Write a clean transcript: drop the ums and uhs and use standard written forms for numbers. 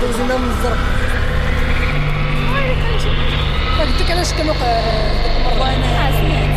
دوزينا من الزرق. قلت لك علاش كنوقع ديك المره وانا